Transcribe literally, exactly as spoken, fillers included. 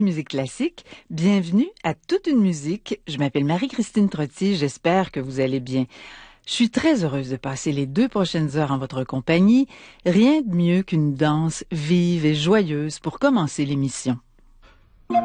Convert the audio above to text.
Musique classique, bienvenue à Toute une musique. Je m'appelle Marie-Christine Trottier, j'espère que vous allez bien. Je suis très heureuse de passer les deux prochaines heures en votre compagnie. Rien de mieux qu'une danse vive et joyeuse pour commencer l'émission.